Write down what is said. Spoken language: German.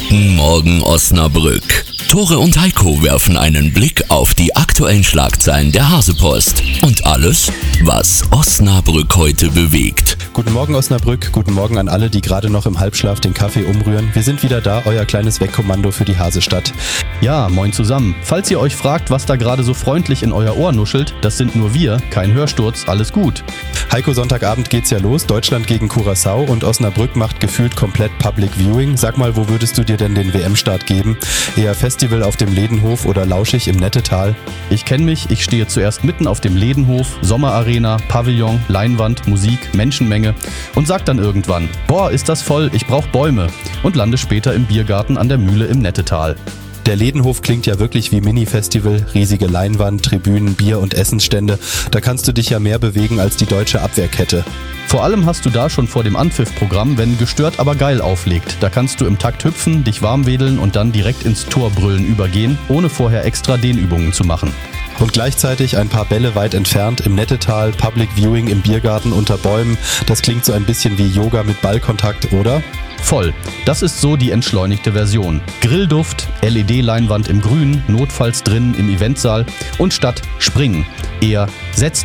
Guten Morgen Osnabrück. Tore und Heiko werfen einen Blick auf die aktuellen Schlagzeilen der Hasepost und alles, was Osnabrück heute bewegt. Guten Morgen Osnabrück, guten Morgen an alle, die gerade noch im Halbschlaf den Kaffee umrühren. Wir sind wieder da, euer kleines Wegkommando für die Hasestadt. Ja, moin zusammen. Falls ihr euch fragt, was da gerade so freundlich in euer Ohr nuschelt, das sind nur wir, kein Hörsturz, alles gut. Heiko, Sonntagabend geht's ja los, Deutschland gegen Curaçao und Osnabrück macht gefühlt komplett Public Viewing. Sag mal, wo würdest du dir denn den WM-Start geben? Eher Festival auf dem Ledenhof oder lauschig im Nettetal? Ich kenne mich, ich stehe zuerst mitten auf dem Ledenhof, Sommerarena, Pavillon, Leinwand, Musik, Menschenmenge und sag dann irgendwann, boah, ist das voll, ich brauch Bäume und lande später im Biergarten an der Mühle im Nettetal. Der Ledenhof klingt ja wirklich wie Mini-Festival, riesige Leinwand, Tribünen, Bier- und Essensstände. Da kannst du dich ja mehr bewegen als die deutsche Abwehrkette. Vor allem hast du da schon vor dem Anpfiff-Programm, wenn gestört aber geil auflegt. Da kannst du im Takt hüpfen, dich warmwedeln und dann direkt ins Torbrüllen übergehen, ohne vorher extra Dehnübungen zu machen. Und gleichzeitig ein paar Bälle weit entfernt im Nettetal, Public Viewing im Biergarten unter Bäumen. Das klingt so ein bisschen wie Yoga mit Ballkontakt, oder? Voll. Das ist so die entschleunigte Version. Grillduft, LED-Leinwand im Grün, notfalls drin im Eventsaal und statt Springen eher setzt